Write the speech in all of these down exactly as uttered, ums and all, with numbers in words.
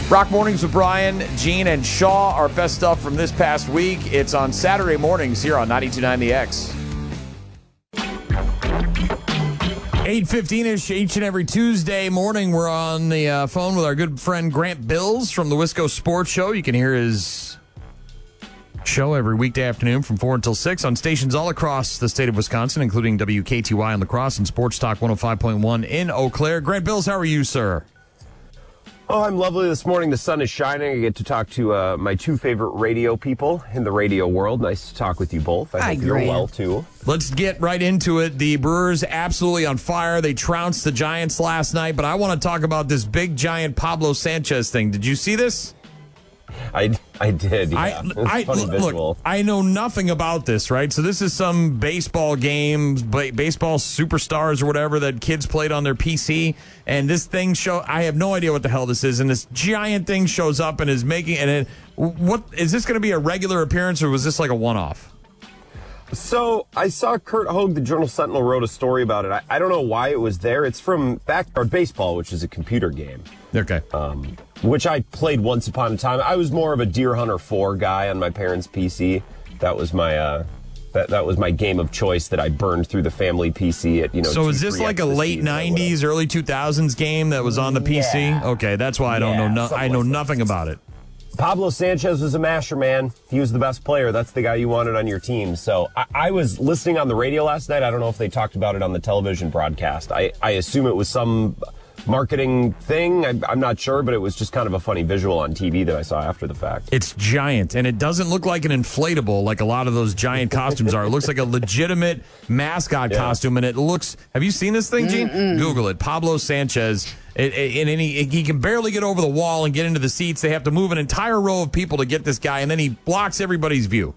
Rock Mornings with Brian, Gene, and Shaw. Our best stuff from this past week. It's on Saturday mornings here on ninety-two point nine The X. eight fifteen-ish each and every Tuesday morning. We're on the uh, phone with our good friend Grant Bills from the Wisco Sports Show. You can hear his show every weekday afternoon from four until six on stations all across the state of Wisconsin, including W K T Y in La Crosse and Sports Talk one oh five point one in Eau Claire. Grant Bills, how are you, sir? Oh, I'm lovely this morning. The sun is shining. I get to talk to uh, my two favorite radio people in the radio world. Nice to talk with you both. I Hi, hope you're Grant. well, too. Let's get right into it. The Brewers absolutely on fire. They trounced the Giants last night, but I want to talk about this big, giant Pablo Sanchez thing. Did you see this? I, I did, yeah. I, It was a I, funny look, visual. I know nothing about this, right? So this is some baseball games, ba- baseball superstars or whatever that kids played on their P C, and this thing show. I have no idea what the hell this is, and this giant thing shows up and is making. And it, what is this going to be a regular appearance, or was this like a one-off? So I saw Kurt Hogue, the Journal Sentinel, wrote a story about it. I, I don't know why it was there. It's from Backyard Baseball, which is a computer game. Okay. Um, which I played once upon a time. I was more of a Deer Hunter four guy on my parents' P C. That was my uh, that that was my game of choice that I burned through the family P C at, you know. So is this like a late nineties, early two thousands game that was on the P C? Yeah. Okay, that's why I don't Yeah, know. No, something I know like that. nothing about it. Pablo Sanchez was a masher, man. He was the best player. That's the guy you wanted on your team. So I, I was listening on the radio last night. I don't know if they talked about it on the television broadcast. I, I assume it was some marketing thing. I, I'm not sure, but it was just kind of a funny visual on T V that I saw after the fact. It's giant, and it doesn't look like an inflatable like a lot of those giant costumes are. It looks like a legitimate mascot Yeah. costume, and it looks... Have you seen this thing, Gene? Mm-mm. Google it. Pablo Sanchez. It, it, and he, he can barely get over the wall and get into the seats. They have to move an entire row of people to get this guy, and then he blocks everybody's view.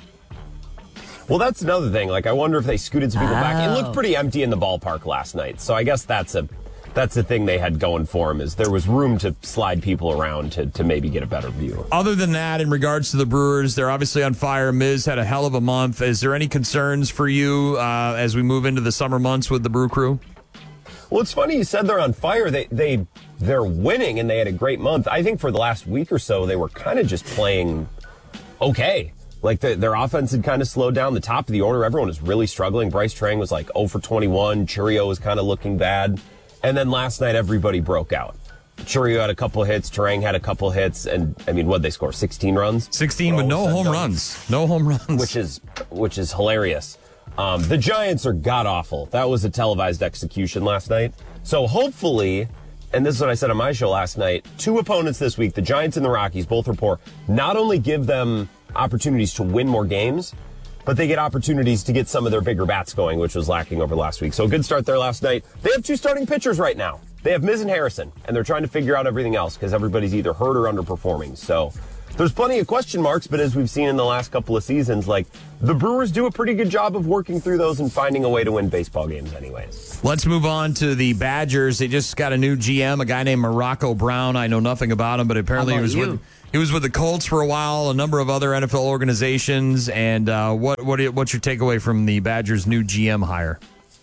Well, that's another thing. Like, I wonder if they scooted some people back. It looked Oh. pretty empty in the ballpark last night. So I guess that's a... That's the thing they had going for him, is there was room to slide people around to, to maybe get a better view. Other than that, in regards to the Brewers, they're obviously on fire. Miz had a hell of a month. Is there any concerns for you uh, as we move into the summer months with the Brew Crew? Well, it's funny you said they're on fire. They, they, they're winning, and they had a great month. I think for the last week or so, they were kind of just playing okay. Like, the, their offense had kind of slowed down. The top of the order, everyone was really struggling. Bryce Trang was like oh for twenty-one. Churio was kind of looking bad. And then last night, everybody broke out. Churio had a couple hits. Terang had a couple hits. And, I mean, what'd they score? sixteen runs? sixteen with no home runs. No home runs. Which is, which is hilarious. Um, the Giants are god-awful. That was a televised execution last night. So hopefully, and this is what I said on my show last night, two opponents this week, the Giants and the Rockies, both are poor, not only give them opportunities to win more games, but they get opportunities to get some of their bigger bats going, which was lacking over last week. So a good start there last night. They have two starting pitchers right now. They have Miz and Harrison, and they're trying to figure out everything else because everybody's either hurt or underperforming. So there's plenty of question marks, but as we've seen in the last couple of seasons, like, the Brewers do a pretty good job of working through those and finding a way to win baseball games anyways. Let's move on to the Badgers. They just got a new G M, a guy named Morocco Brown. I know nothing about him, but apparently he How was about with you? he was with the Colts for a while, a number of other N F L organizations. And uh, what what what's your takeaway from the Badgers' new G M hire?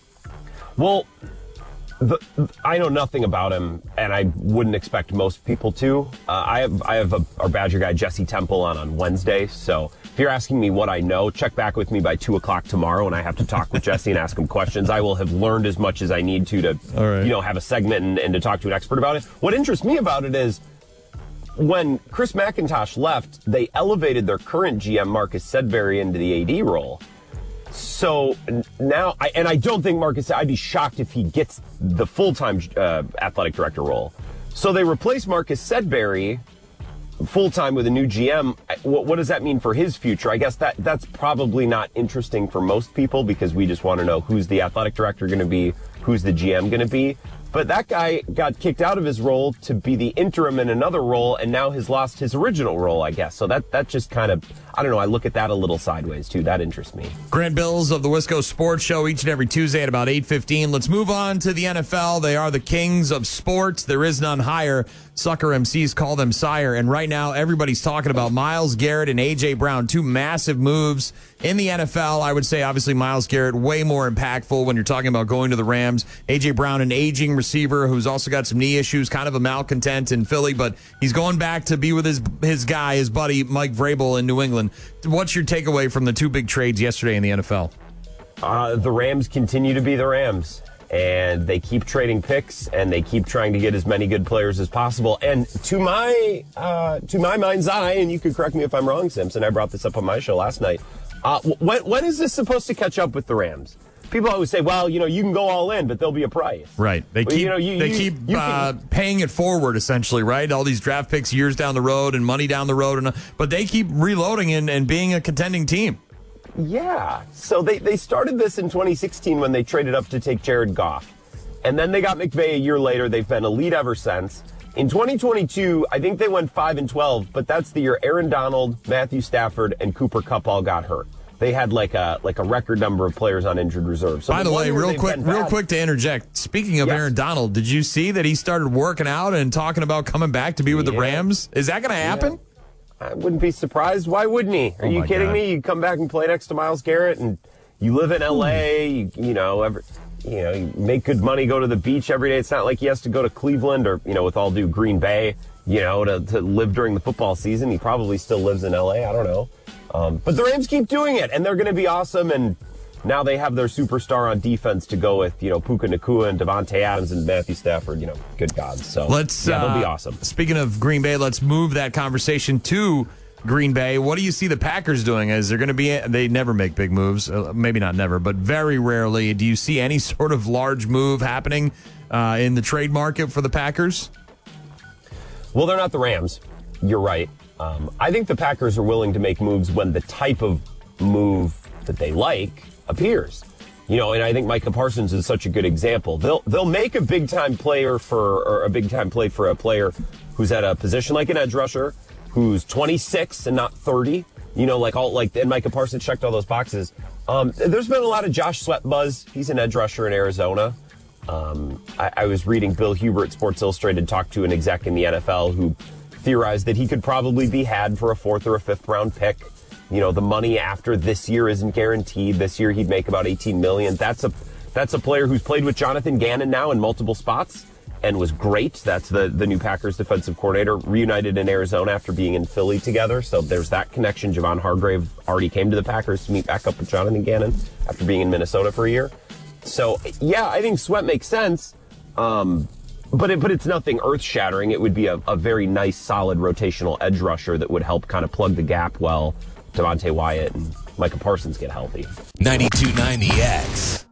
Well, the, I know nothing about him, and I wouldn't expect most people to. Uh, I have I have a, our Badger guy, Jesse Temple, on on Wednesday. So if you're asking me what I know, check back with me by two o'clock tomorrow, and I have to talk with Jesse and ask him questions. I will have learned as much as I need to to All right. you know have a segment and, and to talk to an expert about it. What interests me about it is, when Chris McIntosh left, they elevated their current G M, Marcus Sedbury, into the A D role. So now, I, and I don't think Marcus, I'd be shocked if he gets the full-time uh, athletic director role. So they replace Marcus Sedbury full-time with a new G M. What, what does that mean for his future? I guess that that's probably not interesting for most people because we just want to know who's the athletic director going to be, who's the G M going to be. But that guy got kicked out of his role to be the interim in another role, and now has lost his original role, I guess. So that that just kind of, I don't know, I look at that a little sideways, too. That interests me. Grant Bills of the Wisco Sports Show each and every Tuesday at about eight fifteen. Let's move on to the N F L. They are the kings of sports. There is none higher. Sucker M Cs call them sire. And right now, everybody's talking about Myles Garrett and A J. Brown, two massive moves in the N F L. I would say, obviously, Myles Garrett way more impactful when you're talking about going to the Rams. A J. Brown, an aging receiver who's also got some knee issues, kind of a malcontent in Philly, but he's going back to be with his his guy, his buddy Mike Vrabel in New England. What's your takeaway from the two big trades yesterday in the N F L? Uh, the Rams continue to be the Rams, and they keep trading picks, and they keep trying to get as many good players as possible. And to my uh, to my mind's eye, and you could correct me if I'm wrong, Simpson, I brought this up on my show last night. Uh, when, when is this supposed to catch up with the Rams? People always say, well, you know, you can go all in, but there'll be a price. Right. They well, keep, you know, you, they you, keep you uh, can, paying it forward, essentially, right? All these draft picks years down the road and money down the road. and But they keep reloading and, and being a contending team. Yeah. So they, they started this in twenty sixteen when they traded up to take Jared Goff. And then they got McVay a year later. They've been elite ever since. In twenty twenty-two, I think they went five and twelve, but that's the year Aaron Donald, Matthew Stafford, and Cooper Kupp all got hurt. They had like a like a record number of players on injured reserve. So By the, the way, real quick, real bad, quick to interject. Speaking of yes. Aaron Donald, did you see that he started working out and talking about coming back to be with yeah. the Rams? Is that going to happen? Yeah. I wouldn't be surprised. Why wouldn't he? Are oh you kidding God. me? You come back and play next to Myles Garrett, and you live in L A. You, you know, every, you know, you make good money, go to the beach every day. It's not like he has to go to Cleveland or, you know, with all due Green Bay, you know, to, to live during the football season. He probably still lives in L A. I don't know. Um, but the Rams keep doing it, and they're going to be awesome. And now they have their superstar on defense to go with, you know, Puka Nacua and Devontae Adams and Matthew Stafford. You know, good God. So let's, yeah, they'll uh, be awesome. Speaking of Green Bay, let's move that conversation to Green Bay. What do you see the Packers doing? Is there going to be? They never make big moves. Uh, maybe not never, but very rarely. Do you see any sort of large move happening uh, in the trade market for the Packers? Well, they're not the Rams. You're right. Um, I think the Packers are willing to make moves when the type of move that they like appears. You know, and I think Micah Parsons is such a good example. They'll they'll make a big time player for or a big time play for a player who's at a position like an edge rusher, who's twenty-six and not thirty. You know, like all like and Micah Parsons checked all those boxes. Um, there's been a lot of Josh Sweat buzz. He's an edge rusher in Arizona. Um, I, I was reading Bill Huber at Sports Illustrated talk to an exec in the N F L who theorized that he could probably be had for a fourth or a fifth round pick. You know, the money after this year isn't guaranteed. This year he'd make about eighteen million dollars. That's a that's a player who's played with Jonathan Gannon now in multiple spots and was great. That's the, the new Packers defensive coordinator, reunited in Arizona after being in Philly together. So there's that connection. Javon Hargrave already came to the Packers to meet back up with Jonathan Gannon after being in Minnesota for a year. So, yeah, I think Sweat makes sense. Um, But it, but it's nothing earth-shattering. It would be a, a very nice, solid rotational edge rusher that would help kind of plug the gap while Devontae Wyatt and Micah Parsons get healthy. ninety-two point nine The X.